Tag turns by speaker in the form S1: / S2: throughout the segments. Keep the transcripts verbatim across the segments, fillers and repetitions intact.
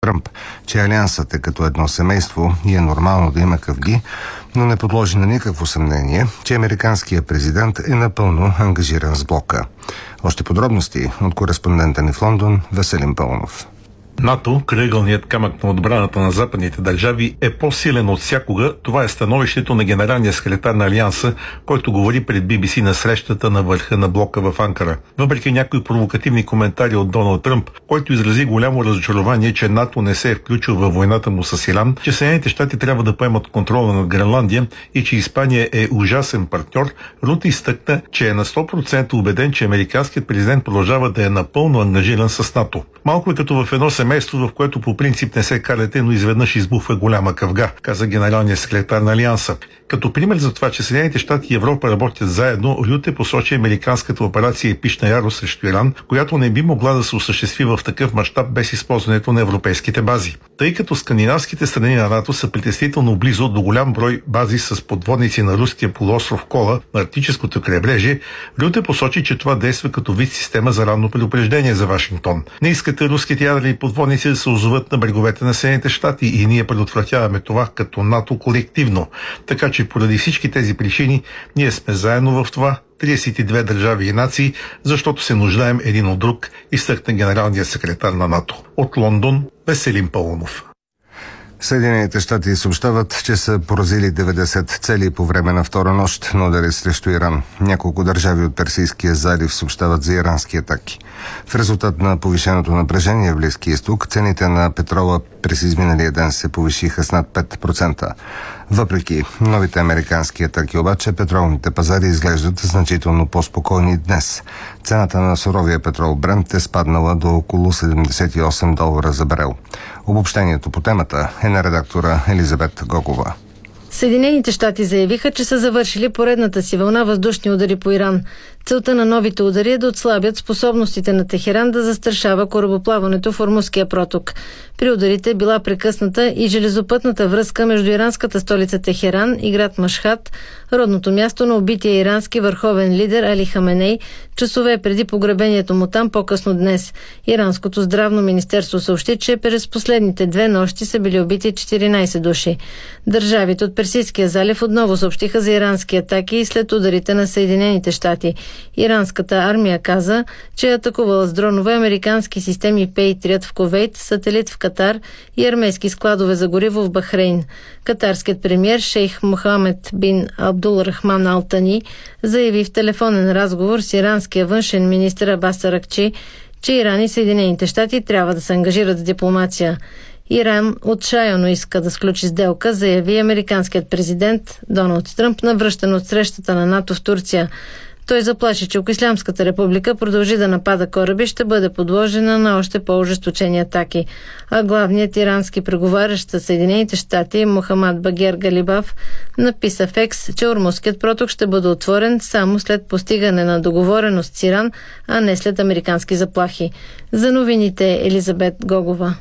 S1: Тръмп, че алиансът е като едно семейство и е нормално да има къвги, но не подложи на никакво съмнение, че американският президент е напълно ангажиран с блока. Още подробности от кореспондента ни в Лондон Веселин Паунов.
S2: НАТО, крайъгълният камък на отбраната на западните държави, е по-силен от всякога. Това е становището на генералния секретар на Алианса, който говори пред Би Би Си на срещата на върха на блока в Анкара. Въпреки някои провокативни коментари от Доналд Тръмп, който изрази голямо разочарование, че НАТО не се е включил във войната му с Иран, че Съединените щати трябва да поемат контрола над Гренландия и че Испания е ужасен партньор, Рут изтъкна, че е на сто процента убеден, че американският президент продължава да е напълно ангажиран с НАТО. Малко е като в едно семейство, в което по принцип не се карате, но изведнъж избухва голяма къвга, каза генералният секретар на Алианса. Като пример за това, че Съединените щати и Европа работят заедно, Рюте посочи американската операция Епична ярост срещу Иран, която не би могла да се осъществи в такъв мащаб без използването на европейските бази. Тъй като скандинавските страни на НАТО са притеснително близо до голям брой бази с подводници на руския полуостров Кола на Арктическото крайбрежие, Рюте посочи, че това действа като вид система за ранно предупреждение за Вашингтон. Не искате руските ядрени подводници да се озоват на бреговете на Съединените щати и ние предотвратяваме това като НАТО колективно. Така че поради всички тези причини ние сме заедно в това, тридесет и две държави и нации, защото се нуждаем един от друг, изтъкна генералният секретар на НАТО. От Лондон Веселин Паунов.
S1: Съединените щати съобщават, че са поразили деветдесет цели по време на втора нощ на удари срещу Иран. Няколко държави от Персийския залив съобщават за ирански атаки. В резултат на повишеното напрежение в Близкия изток, цените на петрола през изминалия ден се повишиха с над пет процента. Въпреки новите американски атаки обаче, петролните пазари изглеждат значително по-спокойни днес. Цената на суровия петрол Брент е спаднала до около седемдесет и осем долара за барел. Обобщението по темата е на редактора Елизабет Гогова.
S3: Съединените щати заявиха, че са завършили поредната си вълна въздушни удари по Иран. Целта на новите удари е да отслабят способностите на Техеран да застрашава корабоплаването в Ормузския проток. При ударите била прекъсната и железопътната връзка между иранската столица Техеран и град Машхад, родното място на убития ирански върховен лидер Али Хаменей, часове преди погребението му там по-късно днес. Иранското здравно министерство съобщи, че през последните две нощи са били убити четиринайсет души. Държавите от Персийския залив отново съобщиха за ирански атаки след ударите на Съединените щати. Иранската армия каза, че е атакувала с дронове американски системи Пейтриот в Кувейт, сателит в Катар и армейски складове за гориво в Бахрейн. Катарският премиер шейх Мохамед бин Абдул Рахман Ал Тани заяви в телефонен разговор с иранския външен министър Абас Аракчи, че Иран и Съединените щати трябва да се ангажират с дипломация. Иран отчаяно иска да сключи сделка, заяви американският президент Доналд Тръмп на връщане от срещата на НАТО в Турция. Той заплаши, че ако Ислямската република продължи да напада кораби, ще бъде подложена на още по-ожесточени атаки. А главният ирански преговарящ със Съединените щати Мохамад Багер Галибаф написа в Екс, че Ормузският проток ще бъде отворен само след постигане на договореност с Иран, а не след американски заплахи. За новините Елизабет Гогова.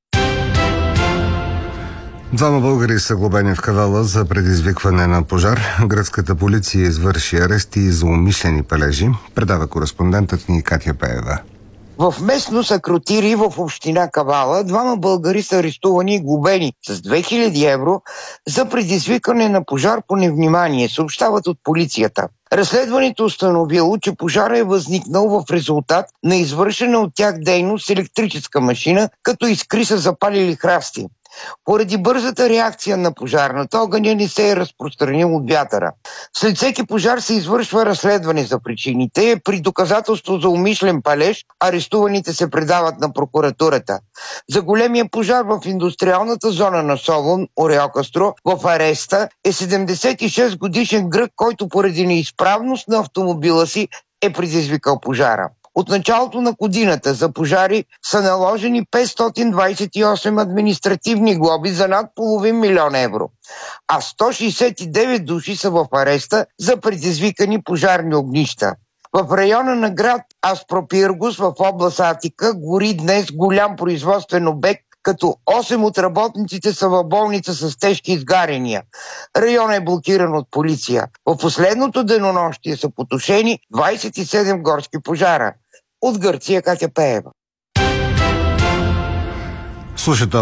S1: Двама българи са глобени в Кавела за предизвикване на пожар. Гръцката полиция извърши арести за умишлени палежи, предава кореспондентът ни Катя Пеева.
S4: В местност Акротири в община Кавала двама българи са арестувани и глобени с две хиляди евро за предизвикване на пожар по невнимание, съобщават от полицията. Разследването установило, че пожара е възникнал в резултат на извършена от тях дейност с електрическа машина, като искри са запалили храсти. Поради бързата реакция на пожарната, огъня не се е разпространил от вятъра. След всеки пожар се извършва разследване за причините. При доказателство за умишлен палеж арестуваните се предават на прокуратурата. За големия пожар в индустриалната зона на Солун, Ореокастро, в ареста е седемдесет и шест годишен грък, който поради неизправност на автомобила си е предизвикал пожара. От началото на годината за пожари са наложени петстотин двадесет и осем административни глоби за над половин милион евро, а сто шейсет и девет души са в ареста за предизвикани пожарни огнища. В района на град Аспропиргос в област Атика гори днес голям производствен обект, като осем от работниците са в болница с тежки изгаряния. Районът е блокиран от полиция. В последното денонощие са потушени двадесет и седем горски пожара. От Гърция Катя Пеева.
S1: Слушайте